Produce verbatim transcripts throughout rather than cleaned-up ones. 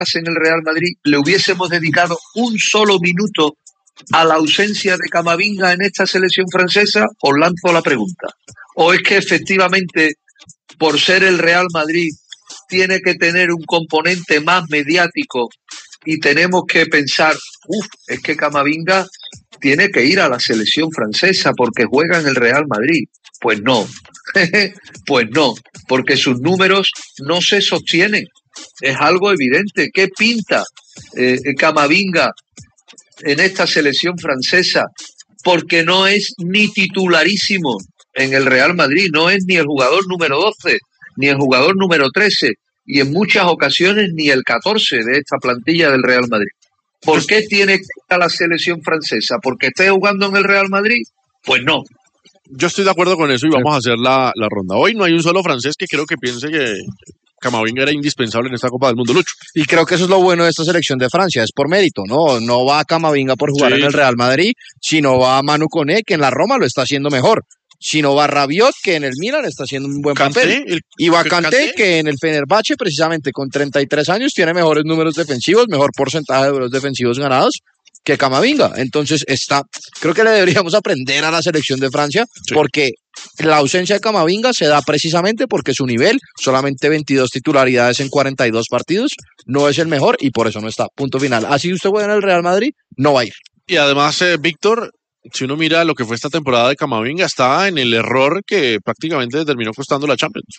en el Real Madrid, le hubiésemos dedicado un solo minuto a la ausencia de Camavinga en esta selección francesa? Os lanzo la pregunta. ¿O es que efectivamente, por ser el Real Madrid, tiene que tener un componente más mediático y tenemos que pensar, uff, es que Camavinga tiene que ir a la selección francesa porque juega en el Real Madrid? Pues no, pues no, porque sus números no se sostienen. Es algo evidente. ¿Qué pinta eh, Camavinga en esta selección francesa? Porque no es ni titularísimo en el Real Madrid, no es ni el jugador número doce, ni el jugador número trece, y en muchas ocasiones ni el catorce de esta plantilla del Real Madrid. ¿Por qué tiene que ir a la selección francesa? ¿Porque esté jugando en el Real Madrid? Pues no. Yo estoy de acuerdo con eso y vamos a hacer la, la ronda. Hoy no hay un solo francés que creo que piense que Camavinga era indispensable en esta Copa del Mundo, Lucho. Y creo que eso es lo bueno de esta selección de Francia, es por mérito, ¿no? No va Camavinga por jugar sí. en el Real Madrid, sino va Manu Koné, que en la Roma lo está haciendo mejor. Sino va Rabiot, que en el Milan está haciendo un buen Kanté, papel. El, y va Kanté, que en el Fenerbahce, precisamente con treinta y tres años, tiene mejores números defensivos, mejor porcentaje de duelos defensivos ganados que Camavinga. Entonces, está, creo que le deberíamos aprender a la selección de Francia, sí. porque la ausencia de Camavinga se da precisamente porque su nivel, solamente veintidós titularidades en cuarenta y dos partidos, no es el mejor y por eso no está. Punto final. Así usted juega en el Real Madrid, no va a ir. Y además, eh, Víctor, si uno mira lo que fue esta temporada de Camavinga, está en el error que prácticamente terminó costando la Champions.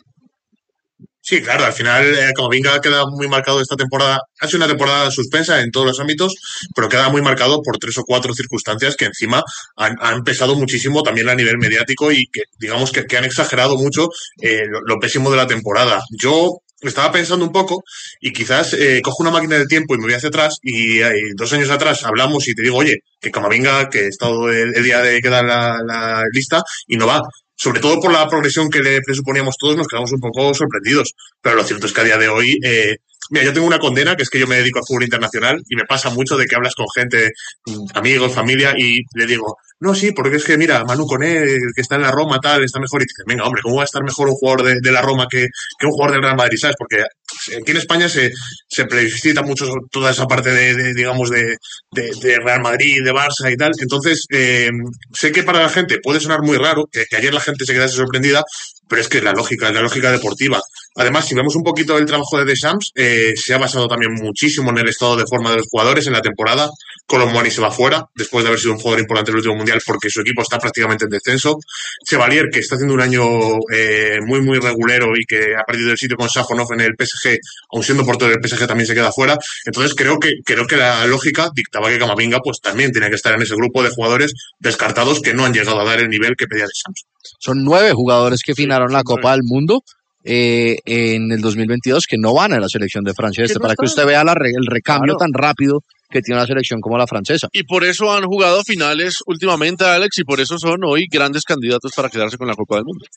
Sí, claro, al final eh, Camavinga queda muy marcado esta temporada. Ha sido una temporada suspensa en todos los ámbitos, pero queda muy marcado por tres o cuatro circunstancias que encima han, han pesado muchísimo también a nivel mediático y que digamos que, que han exagerado mucho eh, lo, lo pésimo de la temporada. Yo estaba pensando un poco y quizás eh, cojo una máquina del tiempo y me voy hacia atrás y eh, dos años atrás hablamos y te digo, oye, que Camavinga, que he estado el, el día de que da la, la lista y no va. Sobre todo por la progresión que le presuponíamos todos, nos quedamos un poco sorprendidos. Pero lo cierto es que a día de hoy, eh, mira, yo tengo una condena, que es que yo me dedico al fútbol internacional y me pasa mucho de que hablas con gente, amigos, familia, y le digo, no, sí, porque es que mira, Manu Koné, que está en la Roma, tal, está mejor. Y dices, venga, hombre, ¿cómo va a estar mejor un jugador de, de la Roma que, que un jugador del Real Madrid, ¿sabes? Porque aquí en España se, se plebiscita mucho toda esa parte de, de digamos, de, de, de Real Madrid, de Barça y tal. Entonces, eh, sé que para la gente puede sonar muy raro, que, que ayer la gente se quedase sorprendida, pero es que es la lógica, es la lógica deportiva. Además, si vemos un poquito el trabajo de Deschamps, eh, se ha basado también muchísimo en el estado de forma de los jugadores en la temporada. Colomboani se va fuera, después de haber sido un jugador importante en el último mundial, porque su equipo está prácticamente en descenso. Chevalier, que está haciendo un año eh, muy, muy regulero y que ha perdido el sitio con Sajonov en el P S G, aun siendo portero del P S G, también se queda fuera. Entonces, creo que, creo que la lógica dictaba que Camavinga pues también tenía que estar en ese grupo de jugadores descartados que no han llegado a dar el nivel que pedía Deschamps. Son nueve jugadores que finaron sí, la Copa nueve. del Mundo eh, en el dos mil veintidós que no van a la selección de Francia este, no para está? que usted vea la, el recambio claro. tan rápido que tiene una selección como la francesa. Y por eso han jugado finales últimamente, Alex, y por eso son hoy grandes candidatos para quedarse con la Copa del Mundo.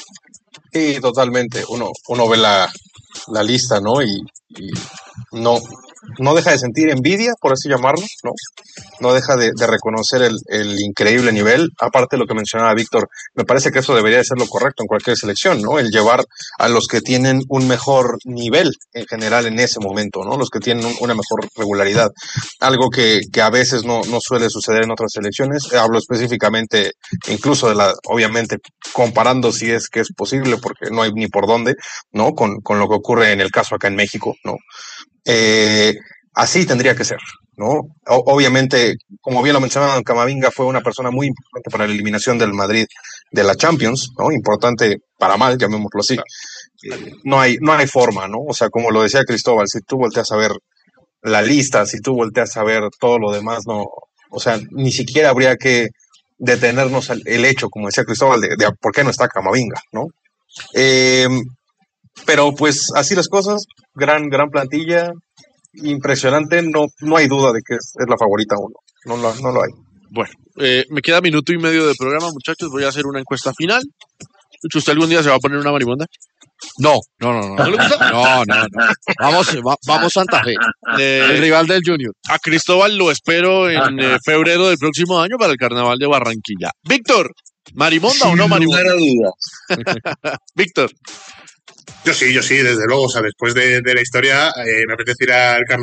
Sí, totalmente. Uno, uno ve la, la lista, ¿no? Y, y no, no deja de sentir envidia, por así llamarlo, ¿no? No deja de, de reconocer el, el increíble nivel. Aparte de lo que mencionaba Víctor, me parece que eso debería de ser lo correcto en cualquier selección, ¿no? El llevar a los que tienen un mejor nivel en general en ese momento, ¿no? Los que tienen un, una mejor regularidad. Algo que, que a veces no, no suele suceder en otras selecciones. Hablo específicamente, incluso de la, obviamente, comparando si es que es posible, porque no hay ni por dónde, ¿no? Con, con lo que ocurre en el caso acá en México, ¿no? Eh, así tendría que ser, ¿no? O, obviamente, como bien lo mencionaban, Camavinga fue una persona muy importante para la eliminación del Madrid de la Champions, ¿no? Importante para mal, llamémoslo así. Eh, no hay, no hay forma, ¿no? O sea, como lo decía Cristóbal, si tú volteas a ver la lista, si tú volteas a ver todo lo demás, no, o sea, ni siquiera habría que detenernos el, el hecho, como decía Cristóbal, de, de por qué no está Camavinga, ¿no? Eh, pero pues así las cosas, gran, gran plantilla, impresionante, no, no hay duda de que es, es la favorita uno, no, no, no lo hay. Bueno, eh, me queda minuto y medio de programa, muchachos, voy a hacer una encuesta final. ¿Usted algún día se va a poner una marimonda? No, no, no, no. No, no, no. Vamos, va, vamos Santa Fe, eh, el rival del Junior. A Cristóbal lo espero en eh, febrero del próximo año para el Carnaval de Barranquilla. Víctor, ¿marimonda o no marimonda? Sin lugar a dudas. Víctor. Yo sí, yo sí, desde luego. O sea, después de, de la historia, eh, me apetece ir al carnaval